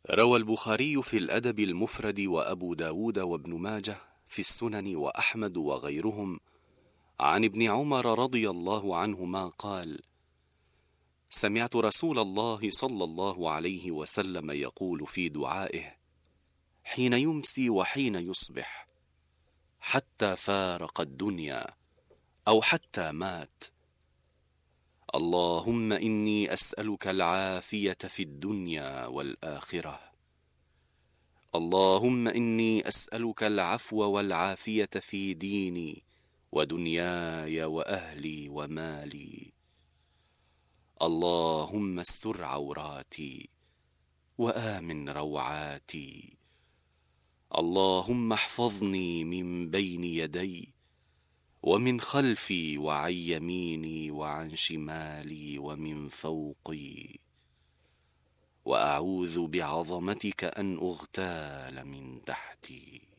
روى البخاري في الأدب المفرد وأبو داود وابن ماجه في السنن وأحمد وغيرهم عن ابن عمر رضي الله عنهما قال: سمعت رسول الله صلى الله عليه وسلم يقول في دعائه حين يمسي وحين يصبح حتى فارق الدنيا أو حتى مات: اللهم إني أسألك العافية في الدنيا والآخرة. اللهم إني أسألك العفو والعافية في ديني ودنياي وأهلي ومالي. اللهم استر عوراتي وآمن روعاتي. اللهم احفظني من بين يدي ومن خلفي وعن يميني وعن شمالي ومن فوقي، وأعوذ بعظمتك أن أغتال من تحتي.